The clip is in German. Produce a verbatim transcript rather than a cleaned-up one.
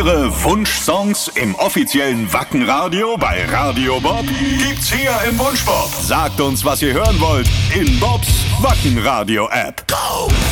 Eure Wunschsongs im offiziellen Wacken-Radio bei Radio Bob gibt's hier im Wunschbob. Sagt uns, was ihr hören wollt in Bobs Wacken-Radio-App. Go!